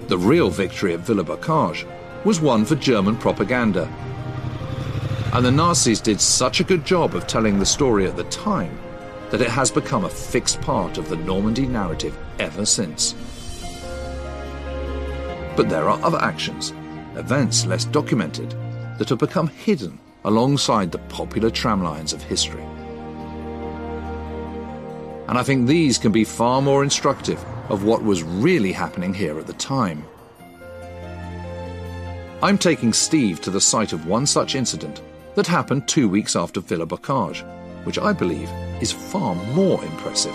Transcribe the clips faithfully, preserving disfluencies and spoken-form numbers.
The real victory at Villa-Bocage was one for German propaganda. And the Nazis did such a good job of telling the story at the time that it has become a fixed part of the Normandy narrative ever since. But there are other actions, events less documented, that have become hidden alongside the popular tramlines of history. And I think these can be far more instructive of what was really happening here at the time. I'm taking Steve to the site of one such incident that happened two weeks after Villa-Bocage, which I believe is far more impressive.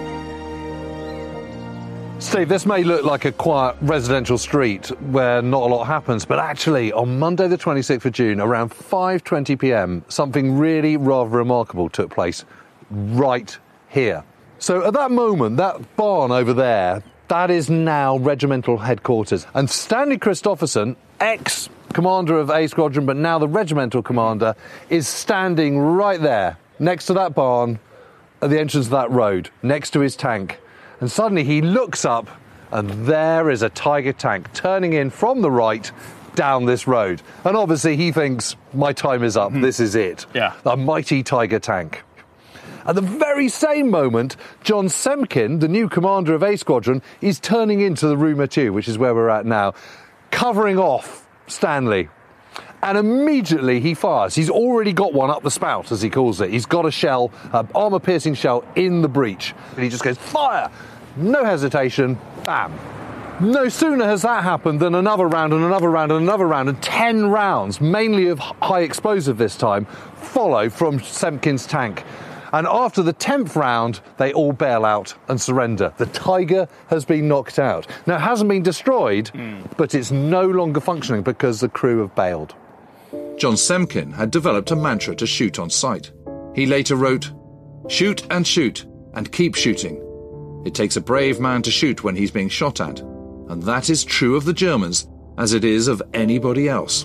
Steve, this may look like a quiet residential street where not a lot happens, but actually on Monday the twenty-sixth of June, around five twenty p m, something really rather remarkable took place right here. So at that moment, that barn over there, that is now regimental headquarters. And Stanley Christopherson, ex-commander of A Squadron, but now the regimental commander, is standing right there, next to that barn, at the entrance of that road, next to his tank. And suddenly he looks up, and there is a Tiger tank turning in from the right down this road. And obviously he thinks, my time is up, mm-hmm. This is it. Yeah. A mighty Tiger tank. At the very same moment, John Semkin, the new commander of A Squadron, is turning into the Rue Mathieu, which is where we're at now, covering off Stanley. And immediately he fires. He's already got one up the spout, as he calls it. He's got a shell, an armour-piercing shell in the breech. And he just goes, fire! No hesitation, bam. No sooner has that happened than another round and another round and another round, and ten rounds, mainly of high explosive this time, follow from Semkin's tank. And after the tenth round, they all bail out and surrender. The Tiger has been knocked out. Now, it hasn't been destroyed, mm. but it's no longer functioning because the crew have bailed. John Semkin had developed a mantra to shoot on sight. He later wrote, "Shoot and shoot, and keep shooting. It takes a brave man to shoot when he's being shot at, and that is true of the Germans as it is of anybody else."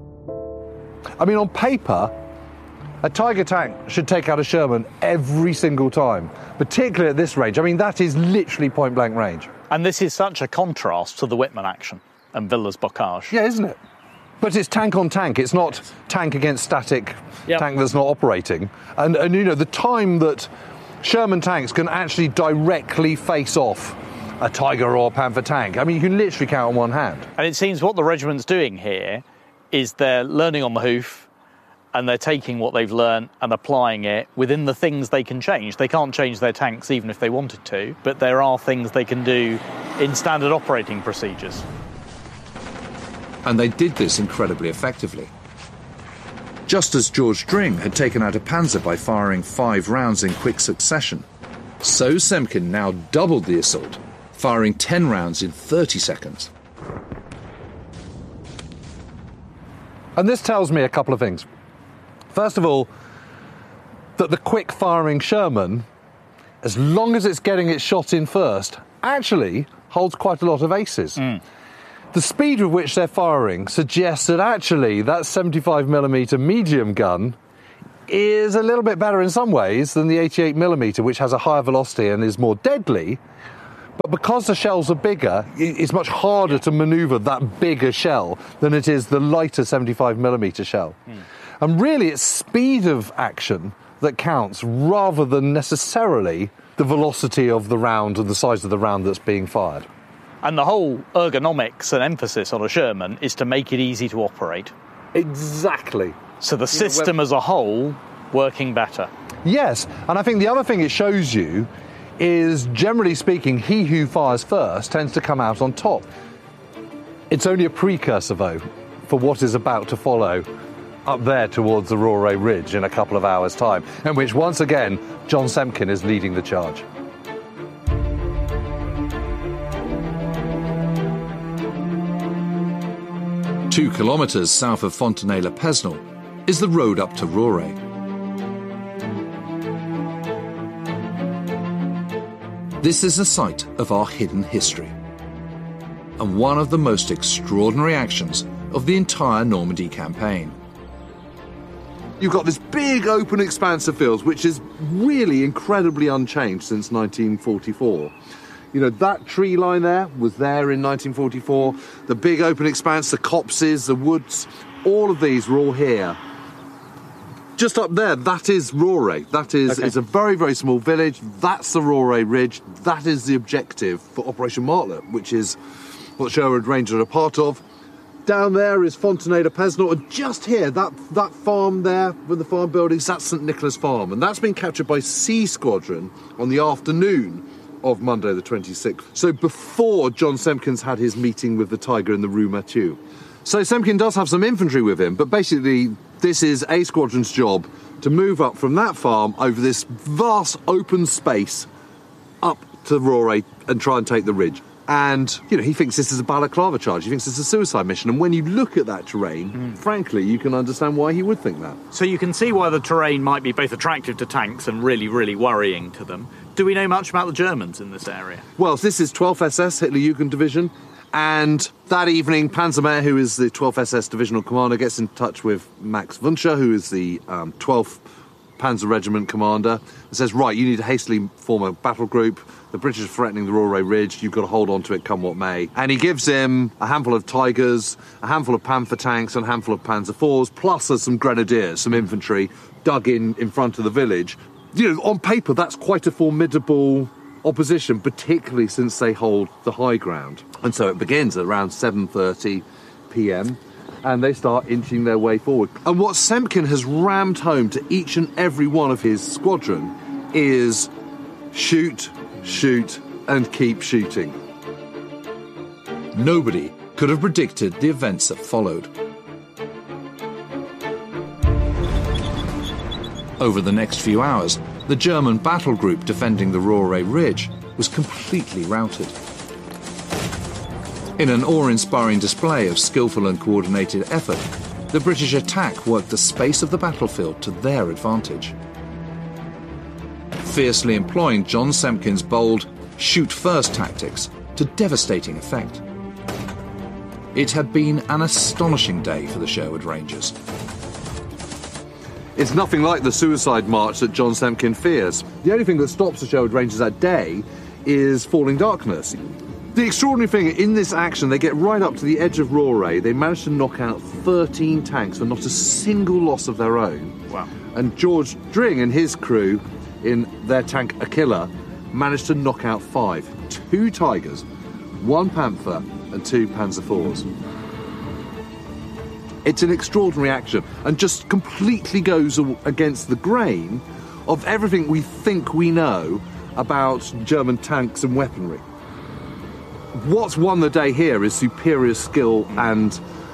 I mean, on paper, a Tiger tank should take out a Sherman every single time, particularly at this range. I mean, that is literally point-blank range. And this is such a contrast to the Whitman action and Villa-Bocage. Yeah, isn't it? But it's tank on tank. It's not tank against static yep. tank that's not operating. And, and, you know, the time that Sherman tanks can actually directly face off a Tiger or a Panther tank, I mean, you can literally count on one hand. And it seems what the regiment's doing here is they're learning on the hoof, and they're taking what they've learned and applying it within the things they can change. They can't change their tanks even if they wanted to, but there are things they can do in standard operating procedures. And they did this incredibly effectively. Just as George Dring had taken out a Panzer by firing five rounds in quick succession, so Semkin now doubled the assault, firing ten rounds in thirty seconds. And this tells me a couple of things. First of all, that the quick-firing Sherman, as long as it's getting its shot in first, actually holds quite a lot of aces. Mm. The speed with which they're firing suggests that actually that seventy-five millimeter medium gun is a little bit better in some ways than the eighty-eight millimeter, which has a higher velocity and is more deadly. But because the shells are bigger, it's much harder to manoeuvre that bigger shell than it is the lighter seventy-five millimeter shell. Mm. And really, it's speed of action that counts rather than necessarily the velocity of the round and the size of the round that's being fired. And the whole ergonomics and emphasis on a Sherman is to make it easy to operate. Exactly. So the system as a whole working better. Yes, and I think the other thing it shows you is, generally speaking, he who fires first tends to come out on top. It's only a precursor, though, for what is about to follow up there towards the Rauray Ridge in a couple of hours' time, in which, once again, John Semkin is leading the charge. Two kilometres south of Fontenay-le-Pesnel is the road up to Rauray. This is the site of our hidden history, and one of the most extraordinary actions of the entire Normandy campaign. You've got this big open expanse of fields, which is really incredibly unchanged since nineteen forty-four. You know, that tree line there was there in nineteen forty-four. The big open expanse, the copses, the woods, all of these were all here. Just up there, that is Rauray. That is Okay. it's a very, very small village. That's the Rauray Ridge. That is the objective for Operation Martlet, which is what Sherwood Rangers are a part of. Down there is Fontenay de Pesnor, and just here, that, that farm there with the farm buildings, that's St Nicholas Farm, and that's been captured by C Squadron on the afternoon of Monday the twenty-sixth. So before John Semkins had his meeting with the Tiger in the Rue Mathieu. So Semkin does have some infantry with him, but basically this is A Squadron's job to move up from that farm over this vast open space up to Rauray and try and take the ridge. And, you know, he thinks this is a balaclava charge. He thinks it's a suicide mission. And when you look at that terrain, mm. frankly, you can understand why he would think that. So you can see why the terrain might be both attractive to tanks and really, really worrying to them. Do we know much about the Germans in this area? Well, this is twelfth S S, Hitler-Jugend Division. And that evening, Panzermeer, who is the twelfth S S divisional commander, gets in touch with Max Wünsche, who is the um, twelfth Panzer Regiment commander, and says, right, you need to hastily form a battle group. The British are threatening the Rauray Ridge. You've got to hold on to it, come what may. And he gives him a handful of Tigers, a handful of Panther tanks, and a handful of Panzer fours, plus there's some grenadiers, some infantry, dug in in front of the village. You know, on paper, that's quite a formidable opposition, particularly since they hold the high ground. And so it begins at around seven thirty p m, and they start inching their way forward. And what Semkin has rammed home to each and every one of his squadron is shoot, shoot, and keep shooting. Nobody could have predicted the events that followed. Over the next few hours, the German battle group defending the Rauray Ridge was completely routed. In an awe-inspiring display of skillful and coordinated effort, the British attack worked the space of the battlefield to their advantage, fiercely employing John Semkin's bold shoot-first tactics to devastating effect. It had been an astonishing day for the Sherwood Rangers. It's nothing like the suicide march that John Semkin fears. The only thing that stops the Sherwood Rangers that day is falling darkness. The extraordinary thing, in this action, they get right up to the edge of Rauray. They manage to knock out thirteen tanks with not a single loss of their own. Wow. And George Dring and his crew, in their tank Aquila, managed to knock out five. Two Tigers, one Panther, and two Panzer fours. It's an extraordinary action and just completely goes against the grain of everything we think we know about German tanks and weaponry. What's won the day here is superior skill and